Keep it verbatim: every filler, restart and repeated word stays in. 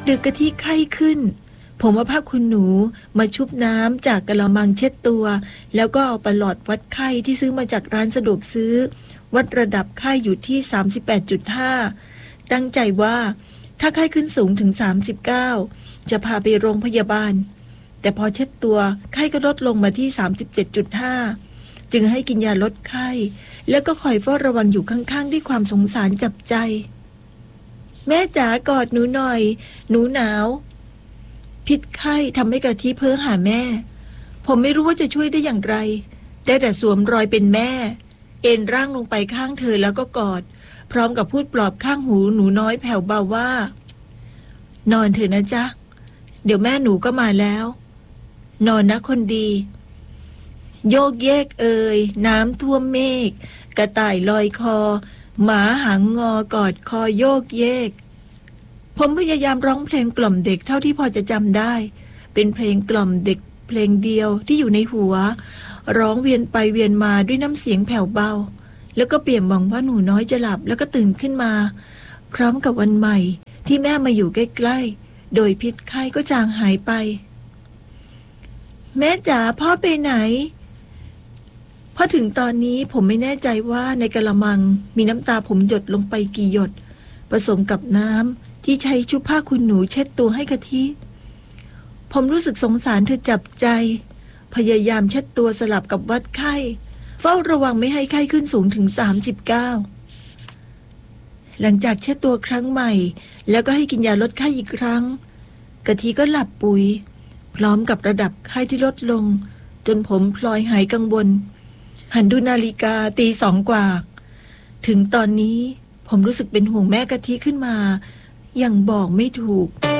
ดึกๆกะทิไข้ขึ้นผมเอาผ้าคุณหนูมาชุบน้ำจากกะละมังเช็ดตัวแล้วก็เอาประหลอดวัดไข้ที่ซื้อมาจากร้านสะดวกซื้อวัดระดับไข้อยู่ที่ สามสิบแปดจุดห้า ตั้งใจว่าถ้าไข้ขึ้นสูงถึงสามสิบเก้าจะพาไปโรงพยาบาลแต่พอเช็ดตัวไข้ก็ลดลงมาที่ สามสิบเจ็ดจุดห้า จึงให้กินยาลดไข้แล้วก็คอยเฝ้าระวังอยู่ข้างๆด้วยความสงสารจับใจแม่จ๋ากอดหนูหน่อยหนูหนาวพิษไข้ทำให้กะทิเพ้อหาแม่ผมไม่รู้ว่าจะช่วยได้อย่างไรได้แต่สวมรอยเป็นแม่เอนร่างลงไปข้างเธอแล้วก็กอดพร้อมกับพูดปลอบข้างหูหนูน้อยแผ่วเบาว่านอนเถอะนะจ๊ะเดี๋ยวแม่หนูก็มาแล้วนอนนะคนดีโยกเยกเอ่ยน้ำท่วมเมฆกระต่ายลอยคอหมาหางงอกอดคอโยกเยกผมพยายามร้องเพลงกล่อมเด็กเท่าที่พอจะจำได้เป็นเพลงกล่อมเด็กเพลงเดียวที่อยู่ในหัวร้องเวียนไปเวียนมาด้วยน้ำเสียงแผ่วเบาแล้วก็เปี่ยมหวังว่าหนูน้อยจะหลับแล้วก็ตื่นขึ้นมาพร้อมกับวันใหม่ที่แม่มาอยู่ใกล้ๆโดยพิษไข้ก็จางหายไปแม่จ๋าพ่อไปไหนพอถึงตอนนี้ผมไม่แน่ใจว่าในกะละมังมีน้ำตาผมหยดลงไปกี่หยดผสมกับน้ำที่ใช้ชุบผ้าคุณหนูเช็ดตัวให้กะทิผมรู้สึกสงสารเธอจับใจพยายามเช็ดตัวสลับกับวัดไข้เฝ้าระวังไม่ให้ไข้ขึ้นสูงถึงสามสิบเก้าหลังจากเช็ดตัวครั้งใหม่แล้วก็ให้กินยาลดไข้อีกครั้งกะทิก็หลับปุ๋ยพร้อมกับระดับไข้ที่ลดลงจนผมพลอยหายกังวลหันดูนาฬิกาตีสองกว่าถึงตอนนี้ผมรู้สึกเป็นห่วงแม่กะทิขึ้นมาอย่างบอกไม่ถูก